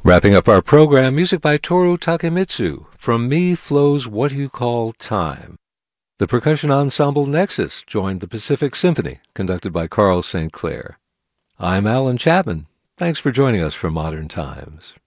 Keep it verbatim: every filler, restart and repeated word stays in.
Wrapping up our program, music by Toru Takemitsu. From Me Flows What You Call Time. The percussion ensemble Nexus joined the Pacific Symphony, conducted by Carl Saint Clair. I'm Alan Chapman. Thanks for joining us for Modern Times.